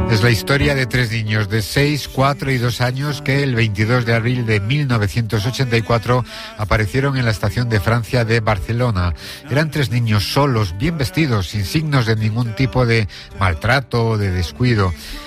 Es la historia de tres niños de 6, 4 y 2 años que el 22 de abril de 1984 aparecieron en la estación de Francia de Barcelona. Eran tres niños solos, bien vestidos, sin signos de ningún tipo de maltrato o de descuido.